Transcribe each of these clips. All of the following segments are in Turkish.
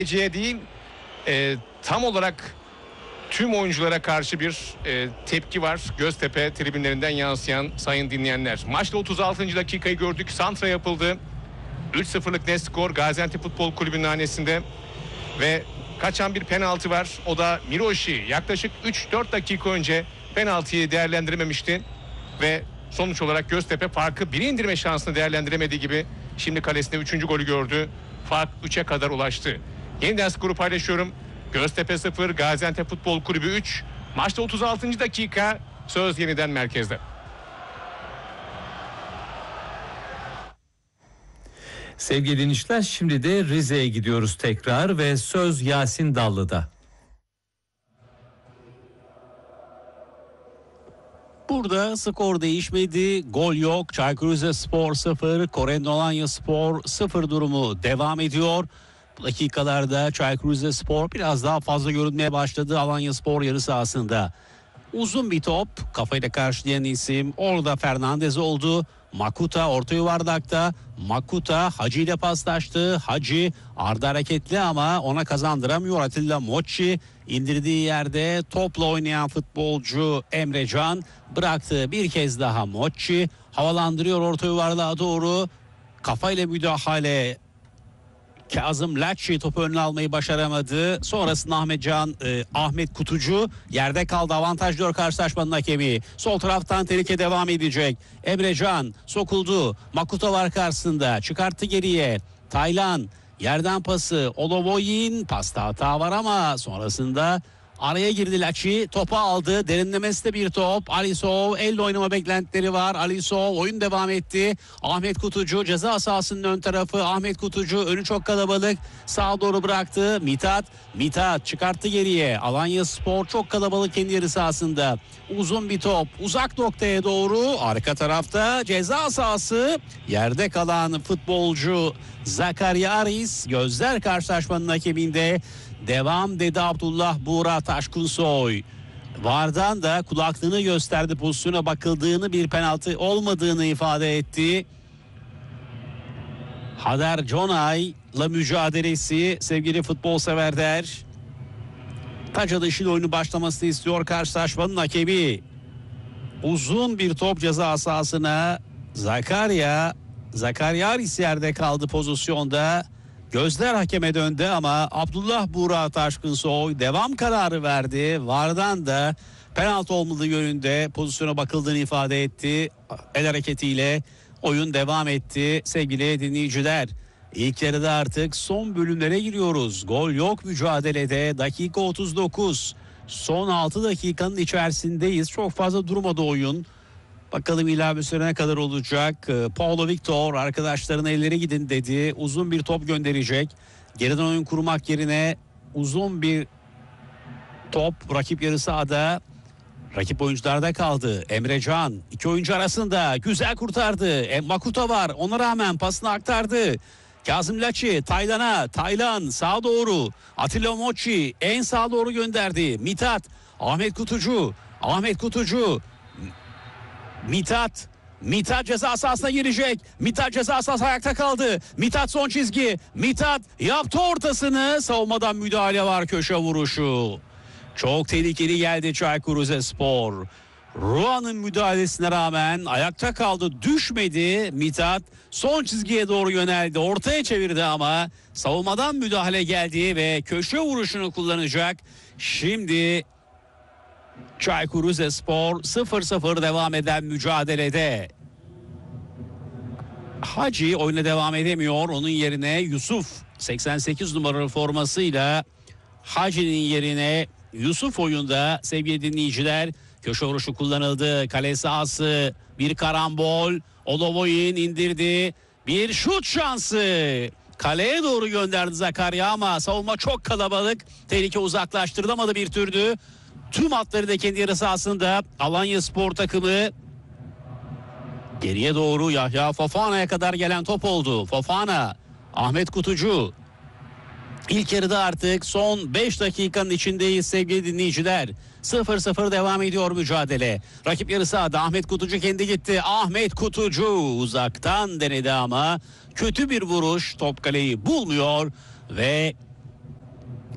Geceye değil, tam olarak tüm oyunculara karşı bir tepki var. Göztepe tribünlerinden yansıyan sayın dinleyenler. Maçta 36. dakikayı gördük. Santra yapıldı. 3-0'lık net skor Gaziantep Futbol Kulübü'nün hanesinde. Ve kaçan bir penaltı var. O da Miroşi yaklaşık 3-4 dakika önce penaltıyı değerlendirememişti. Ve sonuç olarak Göztepe farkı 1'e indirme şansını değerlendiremediği gibi şimdi kalesinde 3. golü gördü. Fark 3'e kadar ulaştı. Yeniden skoru paylaşıyorum. Göztepe 0, Gaziantep Futbol Kulübü 3. Maçta 36. dakika, söz yeniden merkezde. Sevgili dinleyiciler, şimdi de Rize'ye gidiyoruz tekrar ve söz Yasin Dallı'da. Burada skor değişmedi. Gol yok. Çaykur Rizespor 0, Koren Alanyaspor 0 durumu devam ediyor. Bu dakikalarda Çaykur Rizespor biraz daha fazla görünmeye başladı Alanyaspor yarı sahasında. Uzun bir top, kafayla karşılayan isim orada Fernandez oldu. Makuta orta yuvarlakta. Makuta Hacı ile paslaştı. Hacı Arda hareketli ama ona kazandıramıyor. Atilla Mochi indirdiği yerde topla oynayan futbolcu Emrecan bıraktı. Bir kez daha Mochi havalandırıyor orta yuvarlığa doğru. Kafayla müdahale. Kazım Laçi topu önüne almayı başaramadı. Sonrasında Ahmet Kutucu yerde kaldı. Avantajlıyor karşılaşmanın hakemi. Sol taraftan tehlike devam edecek. Emrecan sokuldu. Makuta var karşısında. Çıkarttı geriye. Taylan yerden pası. Olovoyin pasta hata var ama sonrasında araya girdi Laçi. Topu aldı. Derinlemesi de bir top. Alisov elle oynama beklentileri var. Alisov oyun devam etti. Ahmet Kutucu ceza sahasının ön tarafı. Ahmet Kutucu önü çok kalabalık. Sağa doğru bıraktı. Mithat çıkarttı geriye. Alanyaspor çok kalabalık kendi yarı sahasında. Uzun bir top. Uzak noktaya doğru. Arka tarafta ceza sahası. Yerde kalan futbolcu Zakaryaris. Gözler karşılaşmanın hakeminde. Devam dedi Abdullah Buğra Taşkunsoy. VAR'dan da kulaklığını gösterdi, pozisyona bakıldığını, bir penaltı olmadığını ifade etti. Hader Conay'la mücadelesi sevgili futbol severler. Taç atışıyla oyunu başlamasını istiyor karşılaşmanın hakemi. Uzun bir top ceza sahasına. Zakaryaris yerde kaldı pozisyonda. Gözler hakeme döndü ama Abdullah Buğra Taşkınsoy devam kararı verdi. VAR'dan da penaltı olmadığı yönünde pozisyona bakıldığını ifade etti. El hareketiyle oyun devam etti sevgili dinleyiciler. İlk yarıda artık son bölümlere giriyoruz. Gol yok mücadelede. Dakika 39. Son 6 dakikanın içerisindeyiz. Çok fazla durmadı oyun. Bakalım ilave süre ne kadar olacak. Paulo Victor arkadaşlarına elleri gidin dedi. Uzun bir top gönderecek. Geriden oyun kurmak yerine uzun bir top rakip yarı sahada. Rakip oyuncularda kaldı. Emrecan iki oyuncu arasında güzel kurtardı. Makuta var, ona rağmen pasını aktardı. Kazım Laçi Taylan sağa doğru. Atilla Mochi en sağa doğru gönderdi. Ahmet Kutucu Mithat ceza sahasına girecek. Mithat ceza sahası ayakta kaldı. Mithat son çizgi. Mithat yaptı ortasını. Savunmadan müdahale var, köşe vuruşu. Çok tehlikeli geldi Çaykur Rizespor. Ruan'ın müdahalesine rağmen ayakta kaldı, düşmedi. Mithat son çizgiye doğru yöneldi. Ortaya çevirdi ama savunmadan müdahale geldi ve köşe vuruşunu kullanacak. Şimdi Çaykur Rizespor 0-0 devam eden mücadelede. Hacı oyuna devam edemiyor. Onun yerine Yusuf 88 numaralı formasıyla Hacı'nın yerine Yusuf oyunda sevgili dinleyiciler. Köşe vuruşu kullanıldı. Kale sahası bir karambol. Olovoyin indirdi. Bir şut şansı. Kaleye doğru gönderdi Zakarya ama savunma çok kalabalık. Tehlike uzaklaştırılamadı bir türlü. Tüm hatları da kendi yarı sahasında. Alanyaspor takımı geriye doğru Yahya Fofana'ya kadar gelen top oldu. Fofana, Ahmet Kutucu. İlk yarıda artık son 5 dakikanın içindeyiz sevgili dinleyiciler. 0-0 devam ediyor mücadele. Rakip yarı sahada, Ahmet Kutucu kendi gitti. Ahmet Kutucu uzaktan denedi ama kötü bir vuruş, top kaleyi bulmuyor ve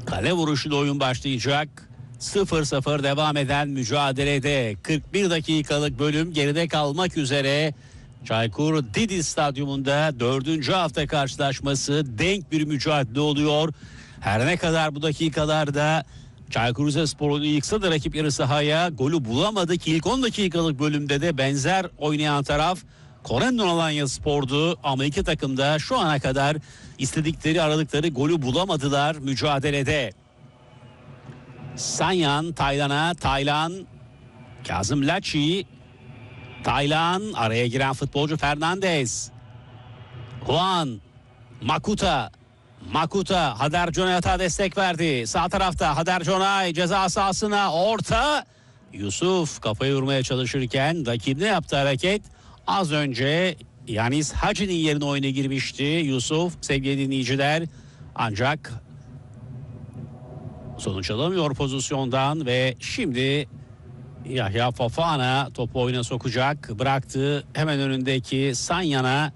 Kale vuruşuyla oyun başlayacak. 0-0 devam eden mücadelede 41 dakikalık bölüm geride kalmak üzere. Çaykur Didi Stadyumunda 4. hafta karşılaşması, denk bir mücadele oluyor. Her ne kadar bu dakikalarda Çaykur Rizespor'u yıksa da rakip yarı sahaya golü bulamadı ki ilk 10 dakikalık bölümde de benzer oynayan taraf Corendon Alanyaspor'du ama iki takım da şu ana kadar istedikleri, aradıkları golü bulamadılar mücadelede. Sanyan Taylan'a, Taylan, Kazım Laçi, Taylan, araya giren futbolcu Fernandez, Juan, Makuta, Hader Conay'a destek verdi. Sağ tarafta Hader Conay ceza sahasına, orta. Yusuf kafayı vurmaya çalışırken rakibine yaptığı hareket az önce Yanis Hacı'nın yerine oyuna girmişti Yusuf sevgili dinleyiciler. Ancak sonuç alamıyor pozisyondan ve şimdi Yahya Fofana topu oyuna sokacak. Bıraktı hemen önündeki Sanyan'a.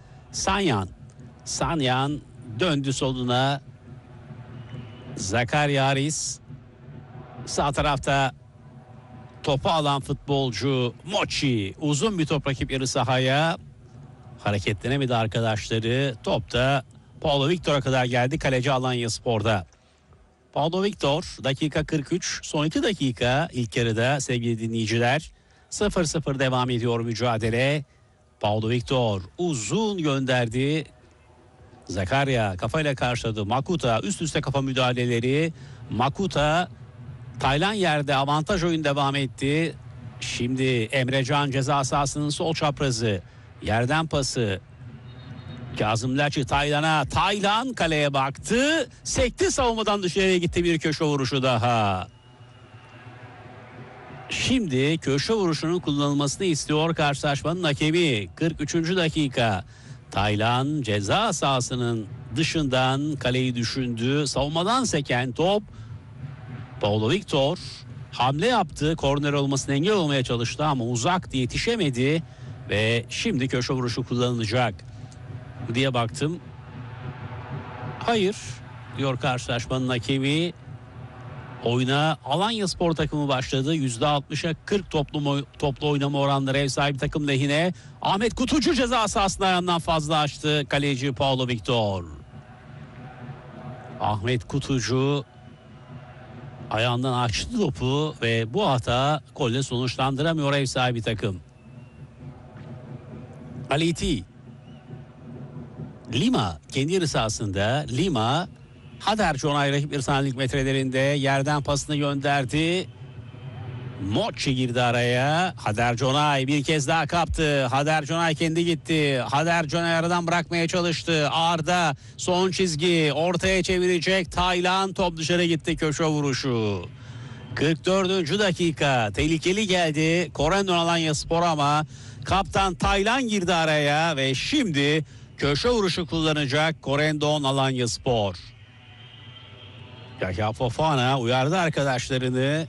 Sanyan döndü soluna. Zakaria Aris. Sağ tarafta topu alan futbolcu Mochi. Uzun bir top rakip yarı sahaya. Hareketlenemedi arkadaşları. Top da Paulo Victor'a kadar geldi kaleci Alanyaspor'da. Paulo Victor dakika 43, son 2 dakika ilk yarıda sevgili dinleyiciler. 0-0 devam ediyor mücadele. Paulo Victor uzun gönderdi. Zakaria kafayla karşıladı. Makuta üst üste kafa müdahaleleri. Makuta, Taylan yerde, avantaj oyun devam etti. Şimdi Emrecan ceza sahasının sol çaprazı. Yerden pası. Kazım Laçi Taylan'a. Taylan kaleye baktı. Sekti, savunmadan dışarıya gitti, bir köşe vuruşu daha. Şimdi köşe vuruşunun kullanılmasını istiyor karşılaşmanın hakemi. 43. dakika. Taylan ceza sahasının dışından kaleyi düşündü. Savunmadan seken top. Paulo Victor hamle yaptı. Korner olmasına engel olmaya çalıştı ama uzaktı, yetişemedi. Ve şimdi köşe vuruşu kullanılacak diye baktım. Hayır diyor karşılaşmanın hakemi. Oyuna Alanyaspor takımı başladı. %60'a 40 toplu oynama oranları ev sahibi takım lehine. Ahmet Kutucu ceza sahasının ayağından fazla açtı kaleci Paulo Victor. Ahmet Kutucu ayağından açtı topu ve bu hata golle sonuçlandıramıyor ev sahibi takım. Aliti. Lima kendi yarı sahasında. Lima, Hader Conay rakip bir saniyelik metrelerinde yerden pasını gönderdi. Mochi girdi araya. Hader Conay bir kez daha kaptı. Hader Conay kendi gitti. Hader Conay aradan bırakmaya çalıştı. Arda son çizgi, ortaya çevirecek. Taylan, top dışarı gitti, köşe vuruşu. 44. dakika, tehlikeli geldi Corendon Alanyaspor ama kaptan Taylan girdi araya ve şimdi köşe vuruşu kullanacak Corendon Alanyaspor. Yahya Fofana uyardı arkadaşlarını.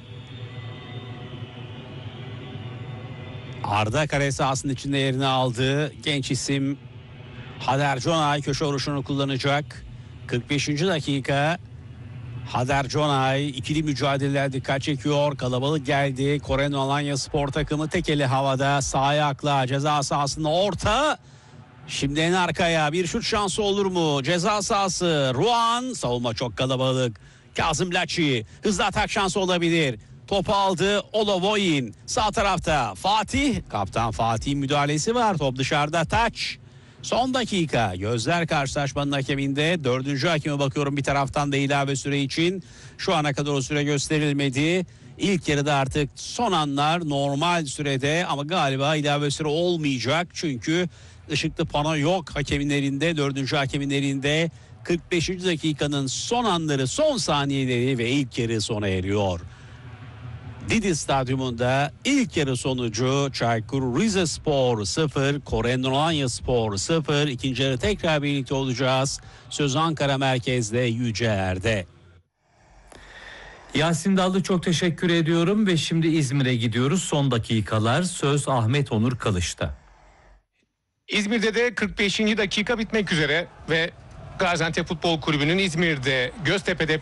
Arda kare sahasının içinde yerini aldı. Genç isim Hader Conay köşe vuruşunu kullanacak. 45. dakika. Hader Conay ikili mücadeleler dikkat çekiyor. Kalabalık geldi. Corendon Alanyaspor takımı tek eli havada. Sağ ayakla ceza sahasında orta. Şimdi en arkaya bir şut şansı olur mu? Ceza sahası. Ruan, savunma çok kalabalık. Kazım Laçi, hızlı atak şansı olabilir. Topu aldı Olovoyin. Sağ tarafta Fatih. Kaptan Fatih'in müdahalesi var. Top dışarıda, taç. Son dakika. Gözler karşılaşmanın hakeminde. 4. hakeme bakıyorum bir taraftan da ilave süre için. Şu ana kadar o süre gösterilmedi. İlk yarıda artık son anlar normal sürede ama galiba ilave süre olmayacak. Çünkü ışıklı pano yok hakemlerinde, 4. hakemlerinde. 45. dakikanın son anları, son saniyeleri ve ilk yarı sona eriyor. Didi Stadyumunda ilk yarı sonucu Çaykur Rizespor 0, Corendon Alanyaspor 0. İkinci yarı tekrar birlikte olacağız. Söz Ankara merkezde Yüce Er'de. Yasin Dallı, çok teşekkür ediyorum ve şimdi İzmir'e gidiyoruz. Son dakikalar, söz Ahmet Onur Kılıç'ta. İzmir'de de 45. dakika bitmek üzere ve Gaziantep Futbol Kulübü'nün İzmir'de Göztepe'de